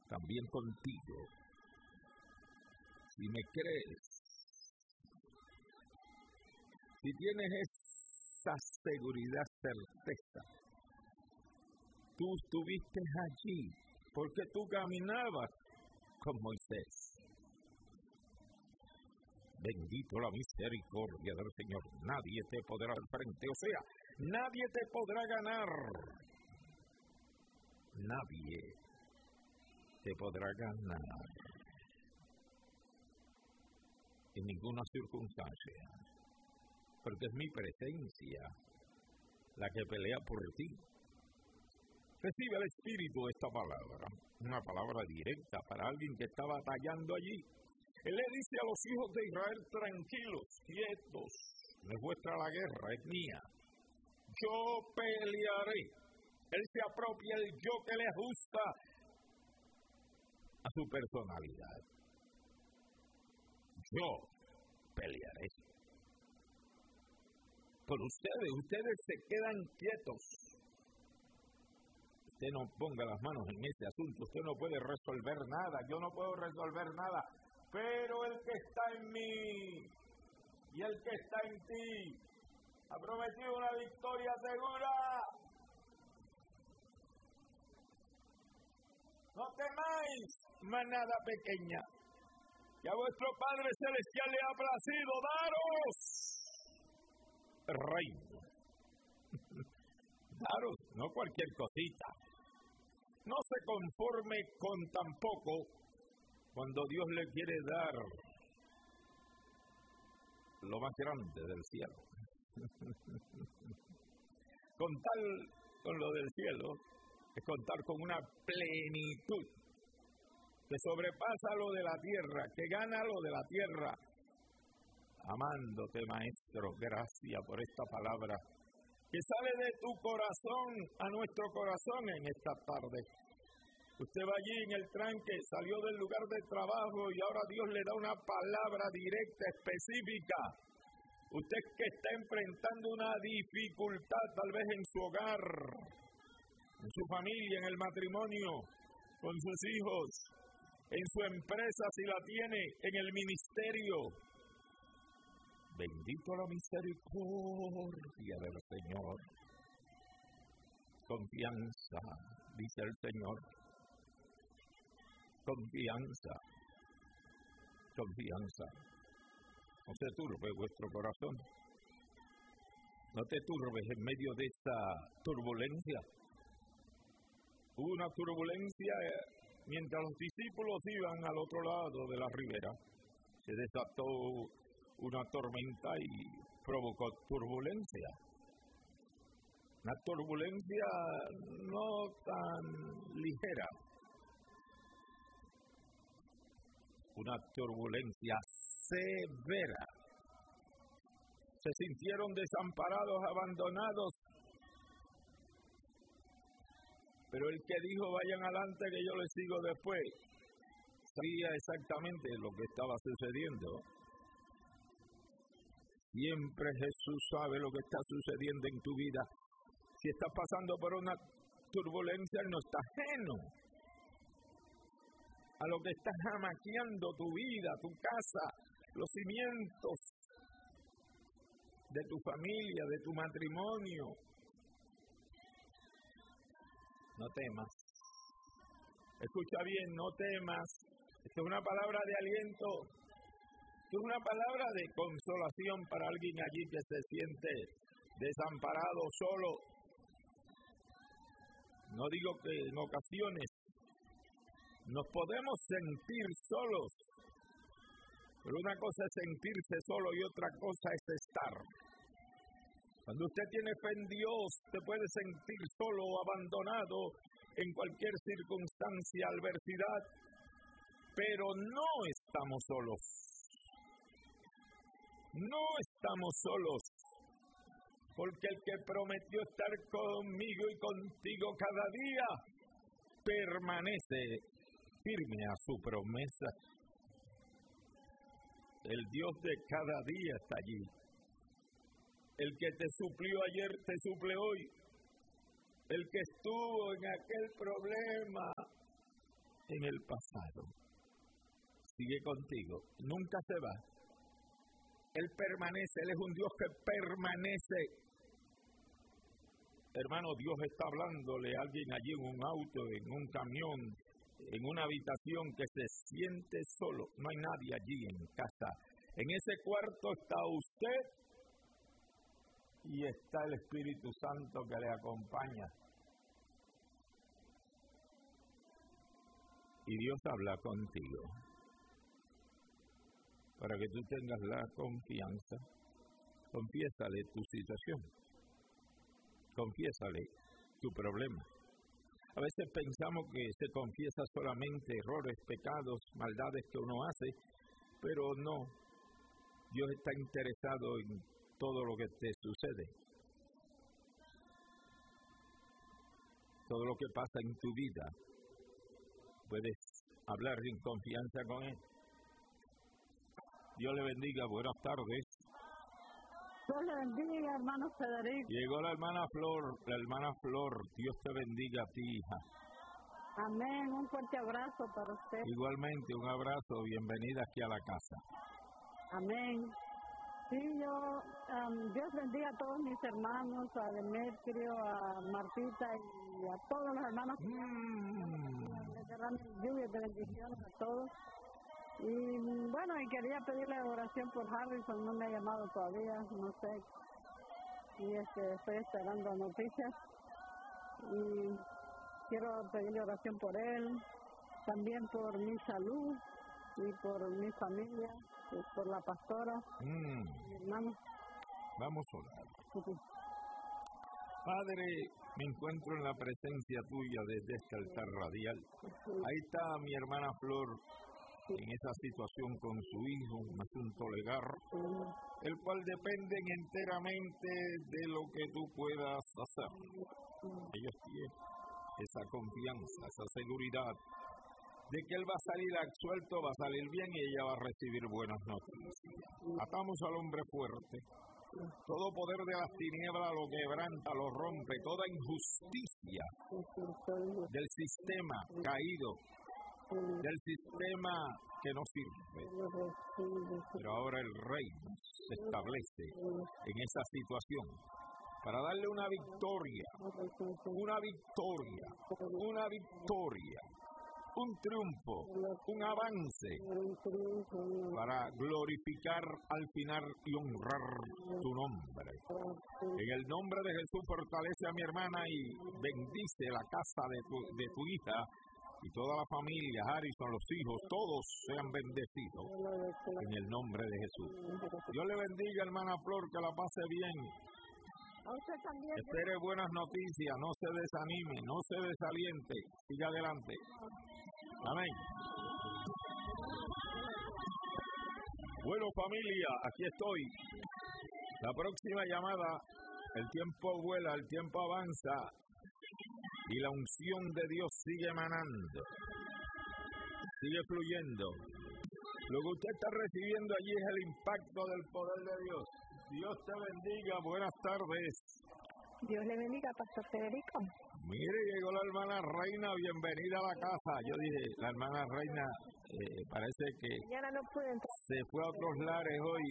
también contigo. Si me crees, si tienes esa seguridad, certeza, tú estuviste allí porque tú caminabas con Moisés. Bendito la misericordia del Señor. Nadie te podrá al frente, o sea, nadie te podrá ganar. Nadie te podrá ganar en ninguna circunstancia, porque es mi presencia la que pelea por ti. Recibe el Espíritu esta palabra, una palabra directa para alguien que está batallando allí. Él le dice a los hijos de Israel: tranquilos, quietos, no es vuestra la guerra, es mía. Yo pelearé. Él se apropia el yo que le ajusta a su personalidad. Yo pelearé. Por ustedes se quedan quietos. Usted no ponga las manos en ese asunto, usted no puede resolver nada, yo no puedo resolver nada, pero el que está en mí y el que está en ti ha prometido una victoria segura. No temáis, manada pequeña, que a vuestro Padre Celestial le ha placido daros el reino. Daros, no cualquier cosita. No se conforme con tan poco cuando Dios le quiere dar lo más grande del cielo. Contar con lo del cielo es contar con una plenitud que sobrepasa lo de la tierra, que gana lo de la tierra. Amándote, Maestro, gracias por esta palabra que sale de tu corazón a nuestro corazón en esta tarde. Usted va allí en el tranque, salió del lugar de trabajo y ahora Dios le da una palabra directa, específica. Usted que está enfrentando una dificultad tal vez en su hogar, en su familia, en el matrimonio, con sus hijos, en su empresa si la tiene, en el ministerio. Bendito la misericordia del Señor. Confianza, dice el Señor. Confianza. Confianza. No se turbe vuestro corazón. No te turbes en medio de esta turbulencia. Hubo una turbulencia mientras los discípulos iban al otro lado de la ribera. Se desató una tormenta y provocó turbulencia. Una turbulencia no tan ligera. Una turbulencia severa. Se sintieron desamparados, abandonados. Pero el que dijo vayan adelante que yo les sigo después, sabía exactamente lo que estaba sucediendo. Siempre Jesús sabe lo que está sucediendo en tu vida. Si estás pasando por una turbulencia, Él no está ajeno a lo que está jamaqueando tu vida, tu casa, los cimientos de tu familia, de tu matrimonio. No temas. Escucha bien, no temas. Esta es una palabra de aliento. Esta es una palabra de consolación para alguien allí que se siente desamparado, solo. No digo que en ocasiones nos podemos sentir solos, pero una cosa es sentirse solo y otra cosa es estar. Cuando usted tiene fe en Dios, se puede sentir solo o abandonado en cualquier circunstancia, adversidad, pero no estamos solos. No estamos solos, porque el que prometió estar conmigo y contigo cada día, permanece firme a su promesa. El Dios de cada día está allí. El que te suplió ayer, te suple hoy. El que estuvo en aquel problema en el pasado. Sigue contigo, nunca se va. Él permanece, Él es un Dios que permanece. Hermano, Dios está hablándole a alguien allí en un auto, en un camión, en una habitación que se siente solo. No hay nadie allí en casa. En ese cuarto está usted y está el Espíritu Santo que le acompaña. Y Dios habla contigo para que tú tengas la confianza. Confiésale tu situación. Confiésale tu problema. A veces pensamos que se confiesa solamente errores, pecados, maldades que uno hace, pero no. Dios está interesado en todo lo que te sucede. Todo lo que pasa en tu vida. Puedes hablar en confianza con Él. Dios le bendiga. Buenas tardes. Dios le bendiga, hermano Federico. Llegó la hermana Flor. Dios te bendiga a ti, hija. Amén. Un fuerte abrazo para usted. Igualmente, un abrazo. Bienvenida aquí a la casa. Amén. Sí, Dios bendiga a todos mis hermanos, a Demetrio, a Martita y a todos los hermanos. Les derrame lluvias de bendiciones a todos. Y bueno, y quería pedirle oración por Harrison, no me ha llamado todavía, no sé. Y estoy esperando noticias. Y quiero pedirle oración por él, también por mi salud y por mi familia, y por la pastora, mi hermano. Vamos a orar. Padre, me encuentro en la presencia tuya desde este altar radial. Ahí está mi hermana Flor, en esa situación con su hijo, un asunto legal, el cual dependen enteramente de lo que tú puedas hacer. Ellos tienen esa confianza, esa seguridad de que él va a salir absuelto, va a salir bien y ella va a recibir buenas noticias. Atamos al hombre fuerte. Todo poder de las tinieblas lo quebranta, lo rompe, toda injusticia del sistema caído, del sistema que no sirve. Pero ahora el reino se establece en esa situación para darle una victoria, un triunfo, un avance para glorificar al final y honrar tu nombre. En el nombre de Jesús fortalece a mi hermana y bendice la casa de tu hija y toda la familia, Harrison, los hijos, todos sean bendecidos en el nombre de Jesús. Dios le bendiga, hermana Flor, que la pase bien. Espere buenas noticias, no se desanime, no se desaliente, siga adelante. Amén. Bueno, familia, aquí estoy. La próxima llamada, el tiempo vuela, el tiempo avanza y la unción de Dios sigue emanando, sigue fluyendo. Lo que usted está recibiendo allí es el impacto del poder de Dios. Dios te bendiga, buenas tardes. Dios le bendiga, Pastor Federico. Mire, llegó la hermana Reina, bienvenida a la casa. Yo dije, la hermana Reina parece que mañana no puede entrar. Se fue a otros lares hoy.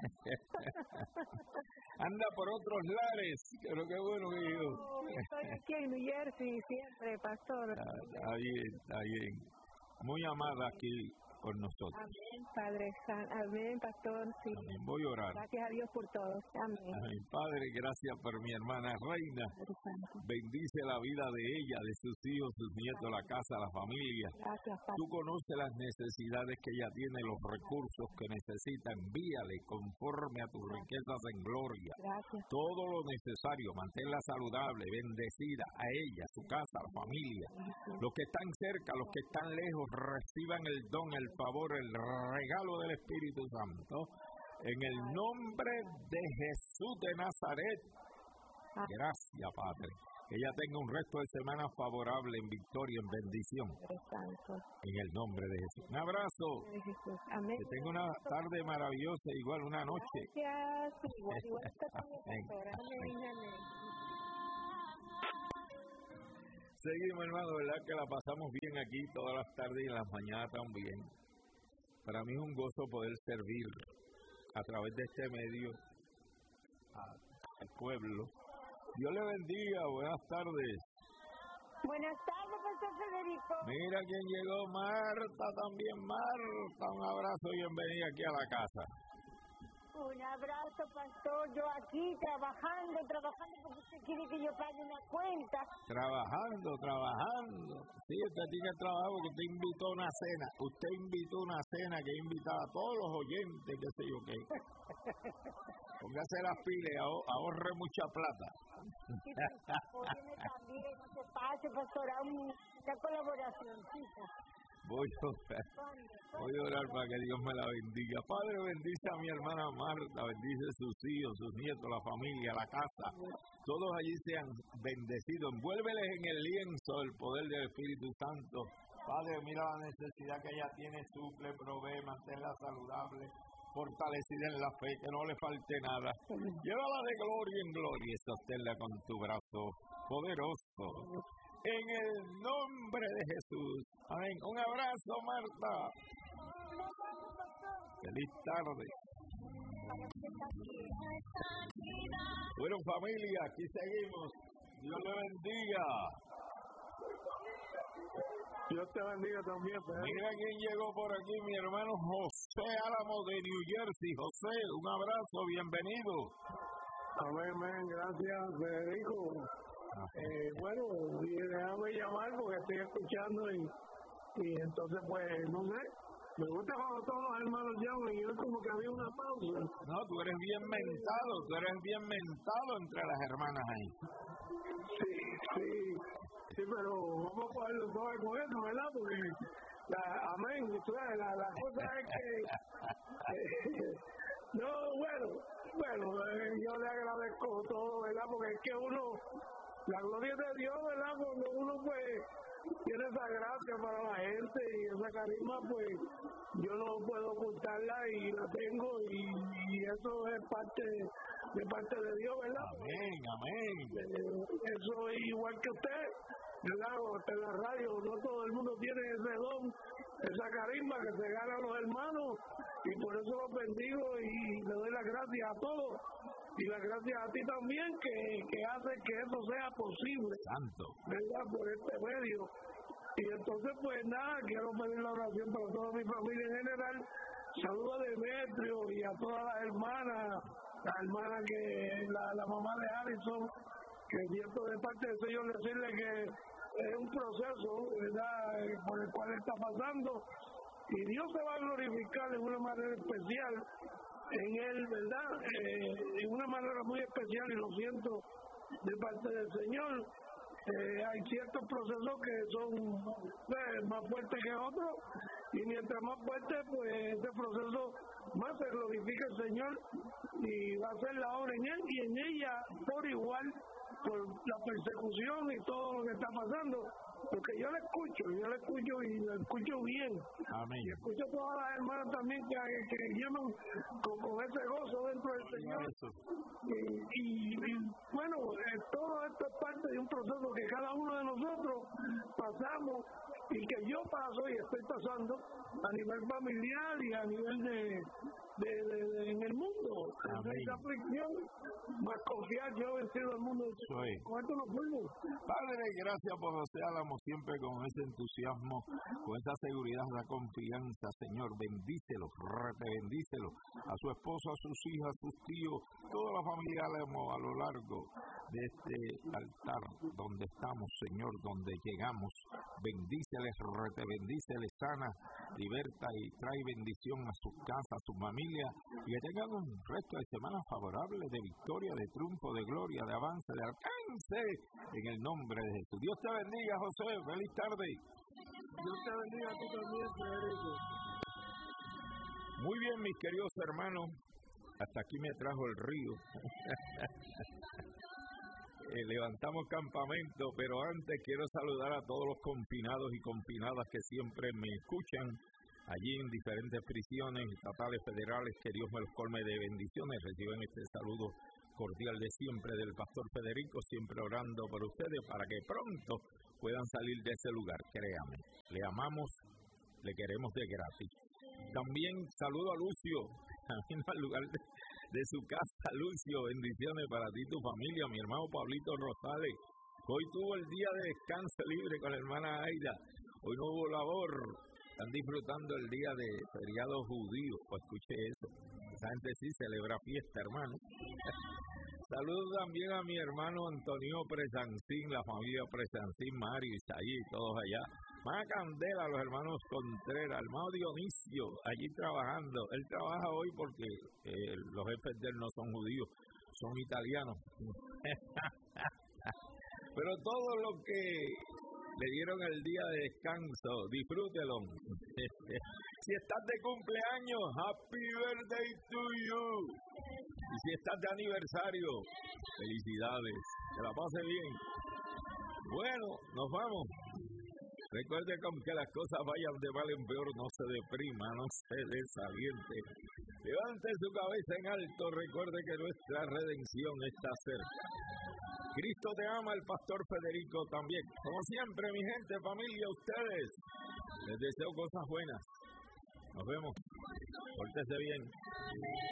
Anda por otros lares, pero qué bueno que yo. Estoy aquí en New Jersey siempre, Pastor. Está bien. Muy amada aquí por nosotros. Amén, Padre Santo. Amén, Pastor. Sí. Amén. Voy a orar. Gracias a Dios por todo. Amén. Amén. Padre, gracias por mi hermana Reina. Bendice la vida de ella, de sus hijos, sus nietos, la casa, la familia. Gracias, Padre. Tú conoces las necesidades que ella tiene, los recursos que necesita. Envíale conforme a tus riquezas en gloria. Gracias. Todo lo necesario, manténla saludable, bendecida a ella, a su casa, a la familia. Gracias. Los que están cerca, los que están lejos, reciban el don, el favor, el regalo del Espíritu Santo. En el nombre de Jesús de Nazaret. Gracias, Padre. Que ella tenga un resto de semana favorable, en victoria, en bendición. En el nombre de Jesús. Un abrazo. Amén. Que tenga una tarde maravillosa, igual una noche. Gracias. Igual usted también, Pastor. Amén. Seguimos, hermano, ¿verdad? Que la pasamos bien aquí todas las tardes y en las mañanas también. Para mí es un gozo poder servir a través de este medio al pueblo. Dios le bendiga, buenas tardes. Buenas tardes, Pastor Federico. Mira quién llegó, Marta también, Marta. Un abrazo y bienvenida aquí a la casa. Un abrazo, pastor. Yo aquí trabajando porque usted quiere que yo pague una cuenta. Trabajando. Sí, usted tiene trabajo porque usted invitó una cena. Usted invitó una cena que invitaba a todos los oyentes, qué sé yo qué. Póngase las pilas, ahorre mucha plata. Óyeme también, no se pase, pastor, a una colaboracióncita. Voy a orar para que Dios me la bendiga. Padre, bendice a mi hermana Marta, bendice sus hijos, sus nietos, la familia, la casa. Todos allí sean bendecidos. Envuélveles en el lienzo el poder del Espíritu Santo. Padre, mira la necesidad que ella tiene, suple, provee, manténla saludable, fortalecida en la fe, que no le falte nada. Llévala de gloria en gloria y sosténla con tu brazo poderoso. En el nombre de Jesús. Amén. Un abrazo, Marta. Feliz tarde. Bueno, familia, aquí seguimos. Dios le bendiga. Dios te bendiga también, Pedro. Mira quién llegó por aquí, mi hermano José Álamo de New Jersey. José, un abrazo, bienvenido. Amén, gracias, Federico. Bueno, déjame llamar porque estoy escuchando y entonces pues, no sé, me gusta cuando todos los hermanos llaman y yo como que había una pausa. No, tú eres bien mentado entre las hermanas ahí. Sí, pero vamos a cogerlo todo con eso, ¿verdad? Porque, amén, la cosa es que, no, bueno, yo le agradezco todo, ¿verdad? Porque es que la gloria de Dios, ¿verdad? Cuando uno pues tiene esa gracia para la gente y esa carisma, pues yo no puedo ocultarla y la tengo y eso es parte de Dios, ¿verdad? Amén. Eso es igual que usted, ¿verdad? En la radio, no todo el mundo tiene ese don, esa carisma que se gana a los hermanos y por eso los bendigo y le doy las gracias a todos. Y las gracias a ti también que hace que eso sea posible. Santo. ¿Verdad? Por este medio. Y entonces, pues nada, quiero pedir la oración para toda mi familia en general. Saludo a Demetrio y a todas las hermanas, la hermana que, la mamá de Harrison, que siento de parte del Señor decirle que es un proceso, ¿verdad?, por el cual está pasando. Y Dios se va a glorificar de una manera especial en él, ¿verdad? De una manera muy especial y lo siento de parte del Señor. Hay ciertos procesos que son más fuertes que otros y mientras más fuerte pues ese proceso más se glorifica el Señor y va a ser la obra en él y en ella por igual por la persecución y todo lo que está pasando. Porque yo le escucho y lo escucho bien. Amén. Y escucho a todas las hermanas también que llaman con ese gozo dentro del Señor. Y bueno, todo esto es parte de un proceso que cada uno de nosotros pasamos y que yo paso y estoy pasando a nivel familiar y a nivel en el mundo. En esa aflicción, más confiar, yo he vencido el mundo. Con esto nos fuimos. Padre, gracias por José Álamo, siempre con ese entusiasmo, con esa seguridad, esa confianza, Señor. Bendícelo, bendícelo a su esposo, a sus hijos, a sus tíos, toda la familia Álamo a lo largo de este altar donde estamos, Señor, donde llegamos. Bendíceles, bendíceles, sana, liberta y trae bendición a sus casas, a su familia, y que tengan un resto de semanas favorables de victoria, de triunfo, de gloria, de avance, de alcance, en el nombre de Jesús. Dios te bendiga, José. Feliz tarde. Dios te bendiga a ti también, Federico. Muy bien, mis queridos hermanos. Hasta aquí me trajo el río. Levantamos campamento, pero antes quiero saludar a todos los confinados y confinadas que siempre me escuchan allí en diferentes prisiones estatales, federales. Que Dios me los colme de bendiciones. Reciben este saludo cordial de siempre del pastor Federico, siempre orando por ustedes para que pronto puedan salir de ese lugar, créame. Le amamos, le queremos de gratis. También saludo a Lucio, también al lugar de su casa. Lucio, bendiciones para ti y tu familia. Mi hermano Pablito Rosales, hoy tuvo el día de descanso libre con la hermana Aida. Hoy no hubo labor. Están disfrutando el día de feriado judío. Pues escuché eso. Esa gente sí celebra fiesta, hermano. Saludos también a mi hermano Antonio Presancín, la familia Presancín, Mario, Isaí, todos allá. Más candela, los hermanos Contreras, hermano Dionisio, allí trabajando. Él trabaja hoy porque los jefes de él no son judíos, son italianos. Pero todo lo que le dieron el día de descanso, disfrútelo. Si estás de cumpleaños, happy birthday to you. Y si estás de aniversario, felicidades. Que la pase bien. Bueno, nos vamos. Recuerde que aunque las cosas vayan de mal en peor, no se deprima, no se desaliente. Levante su cabeza en alto, recuerde que nuestra redención está cerca. Cristo te ama, el pastor Federico también. Como siempre, mi gente, familia, ustedes, les deseo cosas buenas. Nos vemos. Pórtese bien.